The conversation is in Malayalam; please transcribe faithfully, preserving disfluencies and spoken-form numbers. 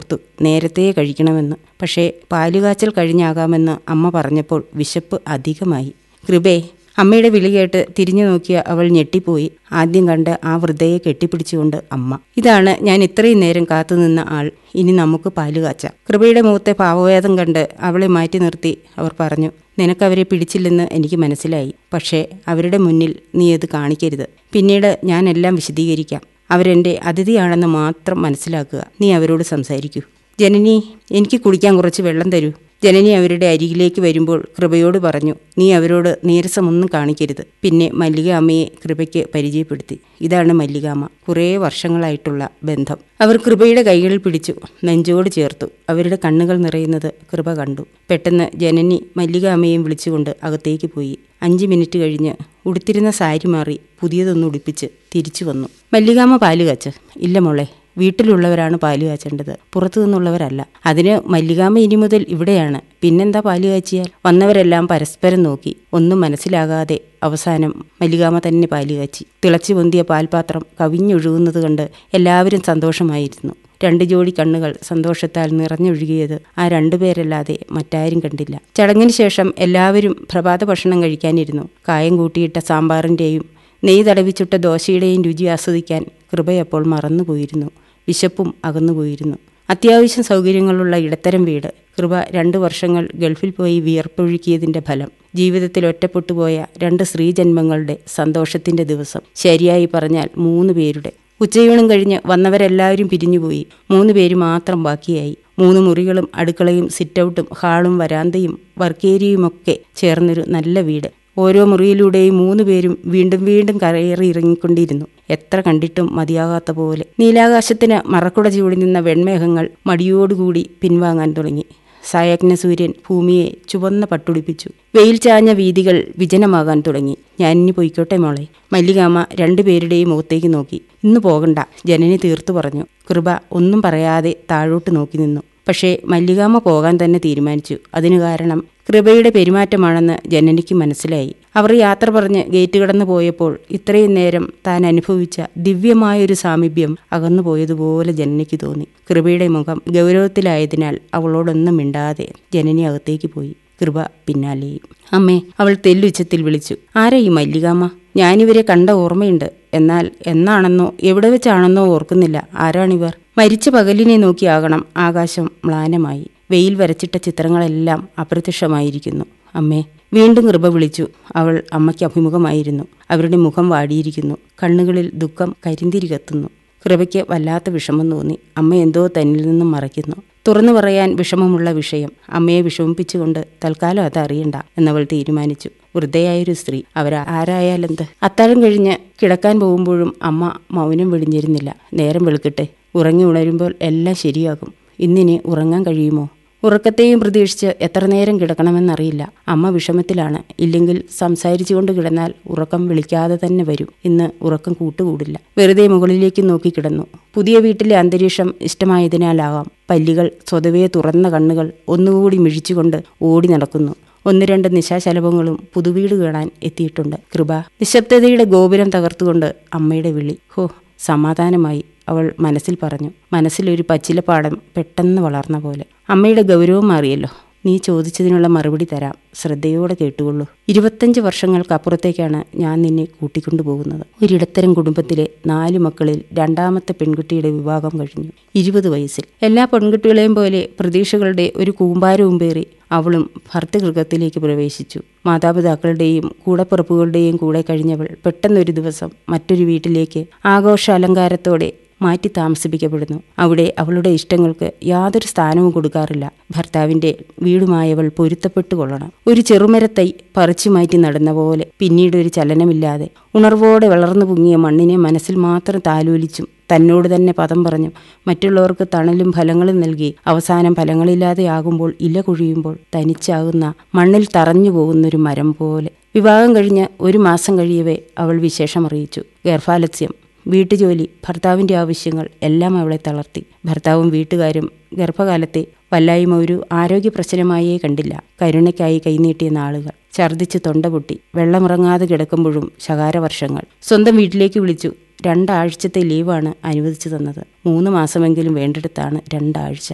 ഓർത്തു നേരത്തെ കഴിക്കണമെന്ന്. പക്ഷേ പാലുകാച്ചൽ കഴിഞ്ഞാകാമെന്ന് അമ്മ പറഞ്ഞപ്പോൾ വിശപ്പ് അധികമായി. കൃപേ, അമ്മയുടെ വിളി കേട്ട് തിരിഞ്ഞു നോക്കിയ അവൾ ഞെട്ടിപ്പോയി. ആദ്യം കണ്ട് ആ വൃദ്ധയെ കെട്ടിപ്പിടിച്ചുകൊണ്ട് അമ്മ. ഇതാണ് ഞാൻ ഇത്രയും നേരം കാത്തുനിന്ന ആൾ. ഇനി നമുക്ക് പാല് കാച്ചാം. കൃപയുടെ മുഖത്തെ ഭാവവേദം കണ്ട് അവളെ മാറ്റി നിർത്തി അവർ പറഞ്ഞു, നിനക്കവരെ പിടിച്ചില്ലെന്ന് എനിക്ക് മനസ്സിലായി. പക്ഷേ അവരുടെ മുന്നിൽ നീ അത് കാണിക്കരുത്. പിന്നീട് ഞാൻ എല്ലാം വിശദീകരിക്കാം. അവരെൻ്റെ അതിഥിയാണെന്ന് മാത്രം മനസ്സിലാക്കുക. നീ അവരോട് സംസാരിക്കൂ. ജനനി, എനിക്ക് കുടിക്കാൻ കുറച്ച് വെള്ളം തരൂ. ജനനി അവരുടെ അരികിലേക്ക് വരുമ്പോൾ കൃപയോട് പറഞ്ഞു, നീ അവരോട് നീരസമൊന്നും കാണിക്കരുത്. പിന്നെ മല്ലിക അമ്മയെ കൃപയ്ക്ക് പരിചയപ്പെടുത്തി. ഇതാണ് മല്ലികാമ്മ. കുറേ വർഷങ്ങളായിട്ടുള്ള ബന്ധം. അവർ കൃപയുടെ കൈകളിൽ പിടിച്ചു നെഞ്ചോട് ചേർത്തു. അവരുടെ കണ്ണുകൾ നിറയുന്നത് കൃപ കണ്ടു. പെട്ടെന്ന് ജനനി മല്ലിക അമ്മയെയും വിളിച്ചുകൊണ്ട് അകത്തേക്ക് പോയി. അഞ്ച് മിനിറ്റ് കഴിഞ്ഞ് ഉടുത്തിരുന്ന സാരി മാറി പുതിയതൊന്ന് ഉടുപ്പിച്ച് തിരിച്ചു വന്നു. മല്ലികാമ്മ പാല് കാച്ച്. ഇല്ല മോളെ, വീട്ടിലുള്ളവരാണ് പാല് കാച്ചേണ്ടത്, പുറത്തു നിന്നുള്ളവരല്ല. അതിന് മല്ലികാമ്മ ഇനി മുതൽ ഇവിടെയാണ്. പിന്നെന്താ പാല് കാച്ചിയാൽ? വന്നവരെല്ലാം പരസ്പരം നോക്കി. ഒന്നും മനസ്സിലാകാതെ അവസാനം മല്ലികാമ്മ തന്നെ പാല് കാച്ചി. തിളച്ചു പൊന്തിയ പാൽപാത്രം കവിഞ്ഞൊഴുകുന്നത് കണ്ട് എല്ലാവരും സന്തോഷമായിരുന്നു. രണ്ട് ജോഡി കണ്ണുകൾ സന്തോഷത്താൽ നിറഞ്ഞൊഴുകിയത് ആ രണ്ടുപേരല്ലാതെ മറ്റാരും കണ്ടില്ല. ചടങ്ങിന് ശേഷം എല്ലാവരും പ്രഭാത ഭക്ഷണം കഴിക്കാനിരുന്നു. കായം കൂട്ടിയിട്ട സാമ്പാറിൻ്റെയും നെയ്യ് തടവിച്ചുട്ട ദോശയുടെയും രുചി ആസ്വദിക്കാൻ കൃപയപ്പോൾ മറന്നുപോയിരുന്നു. വിശപ്പും അകന്നുപോയിരുന്നു. അത്യാവശ്യം സൗകര്യങ്ങളുള്ള ഇടത്തരം വീട്. കൃപ രണ്ടു വർഷങ്ങൾ ഗൾഫിൽ പോയി വിയർപ്പൊഴുക്കിയതിൻ്റെ ഫലം. ജീവിതത്തിൽ ഒറ്റപ്പെട്ടുപോയ രണ്ട് സ്ത്രീജന്മങ്ങളുടെ സന്തോഷത്തിൻ്റെ ദിവസം. ശരിയായി പറഞ്ഞാൽ മൂന്ന് പേരുടെ. ഉച്ചയൂണും കഴിഞ്ഞ് വന്നവരെല്ലാവരും പിരിഞ്ഞുപോയി. മൂന്ന് പേര് മാത്രം ബാക്കിയായി. മൂന്ന് മുറികളും അടുക്കളയും സിറ്റൗട്ടും ഹാളും വരാന്തയും വർക്കേരിയുമൊക്കെ ചേർന്നൊരു നല്ല വീട്. ഓരോ മുറിയിലൂടെയും മൂന്ന് പേരും വീണ്ടും വീണ്ടും കയറി ഇറങ്ങിക്കൊണ്ടിരുന്നു. എത്ര കണ്ടിട്ടും മതിയാകാത്ത പോലെ. നീലാകാശത്തിന് മറക്കുട ചൂടി നിന്ന വെൺമേഘങ്ങൾ മടിയോടുകൂടി പിൻവാങ്ങാൻ തുടങ്ങി. സായജ്ഞ സൂര്യൻ ഭൂമിയെ ചുവന്ന പട്ടുടിപ്പിച്ചു. വെയിൽ ചാഞ്ഞ വീതികൾ വിജനമാകാൻ തുടങ്ങി. ഞാനിനി പൊയ്ക്കോട്ടെ മോളെ. മല്ലികാമ്മ രണ്ടുപേരുടെയും മുഖത്തേക്ക് നോക്കി. ഇന്ന് പോകണ്ട, ജനനി തീർത്തു പറഞ്ഞു. കൃപ ഒന്നും പറയാതെ താഴോട്ട് നോക്കി നിന്നു. പക്ഷേ മല്ലികാമ്മ പോകാൻ തന്നെ തീരുമാനിച്ചു. അതിനു കാരണം കൃപയുടെ പെരുമാറ്റമാണെന്ന് ജനനിക്ക് മനസ്സിലായി. അവർ യാത്ര പറഞ്ഞ് ഗേറ്റ് കടന്നു പോയപ്പോൾ ഇത്രയും നേരം താൻ അനുഭവിച്ച ദിവ്യമായൊരു സാമീപ്യം അകന്നുപോയതുപോലെ ജനനിക്ക് തോന്നി. കൃപയുടെ മുഖം ഗൗരവത്തിലായതിനാൽ അവളോടൊന്നും മിണ്ടാതെ ജനനി അകത്തേക്ക് പോയി. കൃപ പിന്നാലെയും. അമ്മേ, അവൾ തെല്ലുച്ചത്തിൽ വിളിച്ചു. ആരാ ഈ മല്ലികാമ്മ? ഞാനിവരെ കണ്ട ഓർമ്മയുണ്ട്. എന്നാൽ എന്നാണെന്നോ എവിടെ വെച്ചാണെന്നോ ഓർക്കുന്നില്ല. ആരാണിവർ? മരിച്ച പകലിനെ നോക്കിയാകണം. ആകാശം മ്ലാനമായി. വെയിൽ വരച്ചിട്ട ചിത്രങ്ങളെല്ലാം അപ്രത്യക്ഷമായിരിക്കുന്നു. അമ്മേ, വീണ്ടും കൃപ വിളിച്ചു. അവൾ അമ്മയ്ക്ക് അഭിമുഖമായിരുന്നു. അവരുടെ മുഖം വാടിയിരിക്കുന്നു. കണ്ണുകളിൽ ദുഃഖം കരിന്തിരി കത്തുന്നു. കൃപയ്ക്ക് വല്ലാത്ത വിഷമം തോന്നി. അമ്മ എന്തോ തന്നിൽ നിന്നും മറയ്ക്കുന്നു. തുറന്നു പറയാൻ വിഷമമുള്ള വിഷയം. അമ്മയെ വിഷമിപ്പിച്ചുകൊണ്ട് തൽക്കാലം അത് അറിയണ്ട എന്നവൾ തീരുമാനിച്ചു. വൃദ്ധയായൊരു സ്ത്രീ, അവർ ആരായാലെന്ത്? അത്താഴം കഴിഞ്ഞ് കിടക്കാൻ പോകുമ്പോഴും അമ്മ മൗനം വെടിഞ്ഞിരുന്നില്ല. നേരം വെളുക്കട്ടെ, ഉറങ്ങി ഉണരുമ്പോൾ എല്ലാം ശരിയാകും. ഇന്നിനി ഉറങ്ങാൻ കഴിയുമോ? ഉറക്കത്തെയും പ്രതീക്ഷിച്ച് എത്ര നേരം കിടക്കണമെന്നറിയില്ല. അമ്മ വിഷമത്തിലാണ്. ഇല്ലെങ്കിൽ സംസാരിച്ചുകൊണ്ട് കിടന്നാൽ ഉറക്കം വിളിക്കാതെ തന്നെ വരും. ഇന്ന് ഉറക്കം കൂട്ടുകൂടില്ല. വെറുതെ മുകളിലേക്ക് നോക്കി കിടന്നു. പുതിയ വീട്ടിലെ അന്തരീക്ഷം ഇഷ്ടമായതിനാലാകാം പല്ലികൾ സ്വതവേ തുറന്ന കണ്ണുകൾ ഒന്നുകൂടി മിഴിച്ചുകൊണ്ട് ഓടി നടക്കുന്നു. ഒന്ന് രണ്ട് നിശാശലഭങ്ങളും പുതുവീട് കാണാൻ എത്തിയിട്ടുണ്ട്. കൃപ. നിശബ്ദതയുടെ ഗോപുരം തകർത്തുകൊണ്ട് അമ്മയുടെ വിളി. ഹോ, സമാധാനമായി, അവൾ മനസ്സിൽ പറഞ്ഞു. മനസ്സിലൊരു പച്ചിലപ്പാടം പെട്ടെന്ന് വളർന്ന പോലെ. അമ്മയുടെ ഗൗരവം മാറിയല്ലോ. നീ ചോദിച്ചതിനുള്ള മറുപടി തരാം. ശ്രദ്ധയോടെ കേട്ടുകൊള്ളൂ. ഇരുപത്തഞ്ച് വർഷങ്ങൾക്കപ്പുറത്തേക്കാണ് ഞാൻ നിന്നെ കൂട്ടിക്കൊണ്ടുപോകുന്നത്. ഒരിടത്തരം കുടുംബത്തിലെ നാലു മക്കളിൽ രണ്ടാമത്തെ പെൺകുട്ടിയുടെ വിവാഹം കഴിഞ്ഞു. ഇരുപത് വയസ്സിൽ. എല്ലാ പെൺകുട്ടികളെയും പോലെ പ്രതീക്ഷകളുടെ ഒരു കൂമ്പാരവും പേറി അവളും ഭർതൃഗൃഹത്തിലേക്ക് പ്രവേശിച്ചു. മാതാപിതാക്കളുടെയും കൂടപ്പിറപ്പുകളുടെയും കൂടെ കഴിഞ്ഞവൾ പെട്ടെന്നൊരു ദിവസം മറ്റൊരു വീട്ടിലേക്ക് ആഘോഷ അലങ്കാരത്തോടെ മാറ്റി താമസിപ്പിക്കപ്പെടുന്നു. അവിടെ അവളുടെ ഇഷ്ടങ്ങൾക്ക് യാതൊരു സ്ഥാനവും കൊടുക്കാറില്ല. ഭർത്താവിൻ്റെ വീടുമായവൾ പൊരുത്തപ്പെട്ടു കൊള്ളണം. ഒരു ചെറുമരത്തൈ പറിച്ചു മാറ്റി നടന്ന പോലെ പിന്നീട് ഒരു ചലനമില്ലാതെ ഉണർവോടെ വളർന്നു പൊങ്ങിയ മണ്ണിനെ മനസ്സിൽ മാത്രം താലോലിച്ചും തന്നോട് തന്നെ പദം പറഞ്ഞും മറ്റുള്ളവർക്ക് തണലും ഫലങ്ങളും നൽകി അവസാനം ഫലങ്ങളില്ലാതെയാകുമ്പോൾ ഇല കൊഴിയുമ്പോൾ തനിച്ചാകുന്ന മണ്ണിൽ തറഞ്ഞു പോകുന്നൊരു മരം പോലെ. വിവാഹം കഴിഞ്ഞ് ഒരു മാസം കഴിയവേ അവൾ വിശേഷം അറിയിച്ചു. ഗർഭാലസ്യം, വീട്ടുജോലി, ഭർത്താവിൻ്റെ ആവശ്യങ്ങൾ എല്ലാം അവളെ തളർത്തി. ഭർത്താവും വീട്ടുകാരും ഗർഭകാലത്തെ വല്ലായ്മ ഒരു ആരോഗ്യ പ്രശ്നമായേ കണ്ടില്ല. കരുണയ്ക്കായി കൈനീട്ടിയ നാളുകൾ. ഛർദ്ദിച്ച് തൊണ്ട പൊട്ടി വെള്ളമിറങ്ങാതെ കിടക്കുമ്പോഴും ശകാരവർഷങ്ങൾ. സ്വന്തം വീട്ടിലേക്ക് വിളിച്ചു. രണ്ടാഴ്ചത്തെ ലീവാണ് അനുവദിച്ചു തന്നത്. മൂന്ന് മാസമെങ്കിലും വേണ്ടെടുത്താണ് രണ്ടാഴ്ച.